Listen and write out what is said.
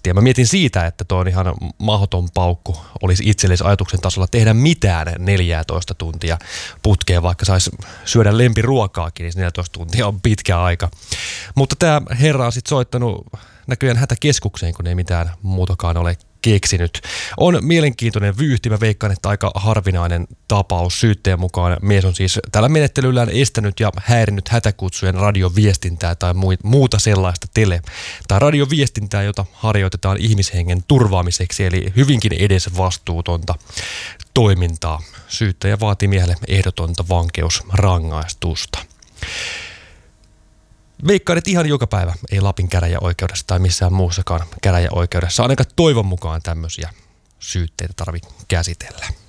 asti. Ja mä mietin siitä, että tuo on ihan mahdoton paukku olisi itsellesi ajatuksen tasolla tehdä mitään 14 tuntia putkeen, vaikka saisi syödä lempiruokaakin, niin 14 tuntia on pitkä aika. Mutta tämä herra on sitten soittanut näköjään hätäkeskukseen, kun ei mitään muutakaan ole keksinyt. On mielenkiintoinen vyyhti. Mä veikkaan, että aika harvinainen tapaus. Syytteen mukaan mies on siis tällä menettelyllään estänyt ja häirinnyt hätäkutsujen radioviestintää tai muuta sellaista tai radioviestintää, jota harjoitetaan ihmishengen turvaamiseksi, eli hyvinkin edesvastuutonta toimintaa. Syyttäjä vaatii miehelle ehdotonta vankeusrangaistusta. Veikkaan, että ihan joka päivä ei Lapin käräjäoikeudessa tai missään muussakaan käräjäoikeudessa ainakaan toivon mukaan tämmöisiä syytteitä tarvitse käsitellä.